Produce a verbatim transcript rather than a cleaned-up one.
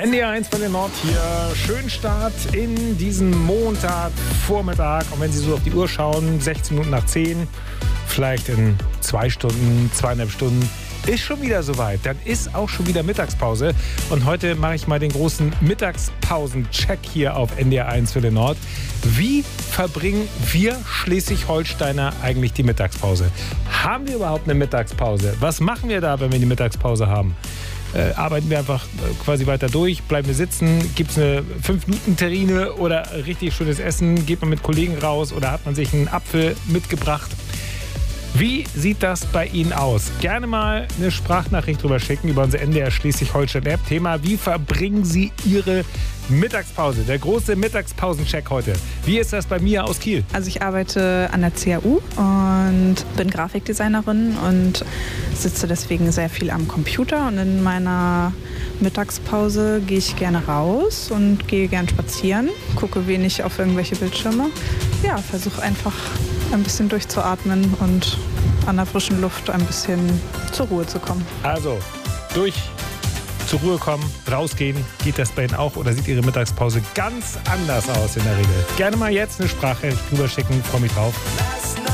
N D R eins von der Nord hier. Schönen Start in diesen Montagvormittag. Und wenn Sie so auf die Uhr schauen, sechzehn Minuten nach zehn, vielleicht in zwei Stunden, zweieinhalb Stunden, ist schon wieder soweit. Dann ist auch schon wieder Mittagspause. Und heute mache ich mal den großen Mittagspausen-Check hier auf N D R eins für den Nord. Wie verbringen wir Schleswig-Holsteiner eigentlich die Mittagspause? Haben wir überhaupt eine Mittagspause? Was machen wir da, wenn wir die Mittagspause haben? Äh, arbeiten wir einfach äh, quasi weiter durch, bleiben wir sitzen, gibt es eine fünf Minuten Terrine oder richtig schönes Essen, geht man mit Kollegen raus oder hat man sich einen Apfel mitgebracht? Wie sieht das bei Ihnen aus? Gerne mal eine Sprachnachricht drüber schicken über unsere N D R Schleswig-Holstein-App. Thema: Wie verbringen Sie Ihre Mittagspause? Der große Mittagspausencheck heute. Wie ist das bei Mia aus Kiel? Also ich arbeite an der C A U und bin Grafikdesignerin und sitze deswegen sehr viel am Computer. Und in meiner Mittagspause gehe ich gerne raus und gehe gern spazieren, gucke wenig auf irgendwelche Bildschirme. Ja, versuche einfach ein bisschen durchzuatmen und an der frischen Luft ein bisschen zur Ruhe zu kommen. Also, durch zur Ruhe kommen, rausgehen. Geht das bei Ihnen auch oder sieht Ihre Mittagspause ganz anders aus in der Regel? Gerne mal jetzt eine Sprache drüber schicken, freue mich drauf.